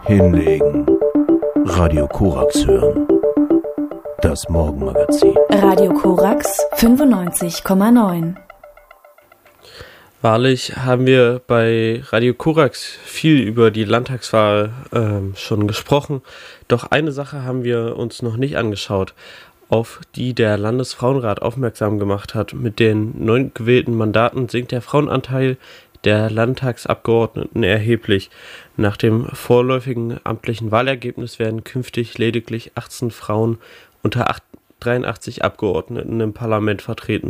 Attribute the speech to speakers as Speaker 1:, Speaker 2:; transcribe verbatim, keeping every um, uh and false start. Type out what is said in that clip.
Speaker 1: Hinlegen. Radio Korax hören. Das Morgenmagazin.
Speaker 2: Radio Korax fünfundneunzig Komma neun.
Speaker 3: Wahrlich haben wir bei Radio Korax viel über die Landtagswahl ähm, schon gesprochen, doch eine Sache haben wir uns noch nicht angeschaut, auf die der Landesfrauenrat aufmerksam gemacht hat. Mit den neu gewählten Mandaten sinkt der Frauenanteil der Landtagsabgeordneten erheblich. Nach dem vorläufigen amtlichen Wahlergebnis werden künftig lediglich achtzehn Frauen unter dreiundachtzig Abgeordneten im Parlament vertreten